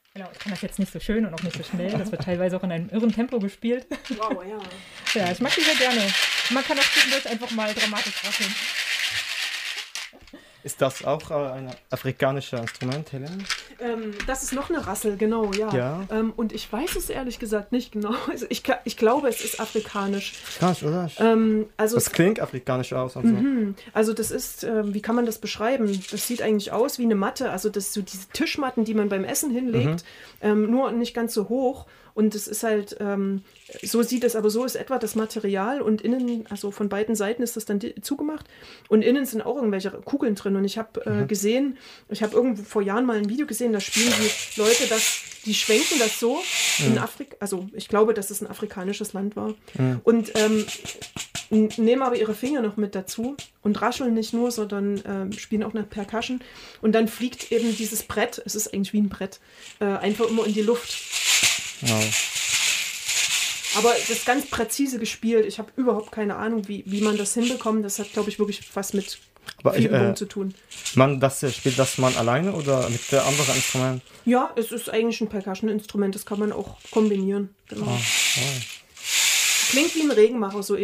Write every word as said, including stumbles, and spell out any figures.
Genau, ich kann das jetzt nicht so schön und auch nicht so schnell. Das wird teilweise auch in einem irren Tempo gespielt. Wow, ja. Ja, ich mag die sehr gerne. Man kann auch zwischendurch einfach mal dramatisch rasseln. Ist das auch äh, ein afrikanisches Instrument, Helen? Ähm, das ist noch eine Rassel, genau, ja. Ja. Ähm, und ich weiß es ehrlich gesagt nicht genau. Also ich, ich glaube, es ist afrikanisch. Afrikanisch, oder? Ähm, also Das klingt afrikanisch aus. Also. Mhm. Also das ist, äh, wie kann man das beschreiben? Das sieht eigentlich aus wie eine Matte. Also das so diese Tischmatten, die man beim Essen hinlegt, mhm. ähm, nur nicht ganz so hoch. Und es ist halt, ähm, so sieht es, aber so ist etwa das Material und innen, also von beiden Seiten ist das dann zugemacht und innen sind auch irgendwelche Kugeln drin. Und ich habe äh, mhm. gesehen, ich habe irgendwo vor Jahren mal ein Video gesehen, da spielen die Leute das, die schwenken das so mhm. in Afrika, also ich glaube, dass es ein afrikanisches Land war. Mhm. Und ähm, nehmen aber ihre Finger noch mit dazu und rascheln nicht nur, sondern ähm, spielen auch eine Percussion. Und dann fliegt eben dieses Brett, es ist eigentlich wie ein Brett, äh, einfach immer in die Luft. Wow. Aber das ist ganz präzise gespielt. Ich habe überhaupt keine Ahnung, wie, wie man das hinbekommt. Das hat, glaube ich, wirklich was mit Aber viel ich, Übung äh, zu tun. Man, das, spielt das man alleine oder mit der anderen Instrument? Ja, es ist eigentlich ein Percussion-Instrument. Das kann man auch kombinieren. Genau. Oh, oh. Klingt wie ein Regenmacher, so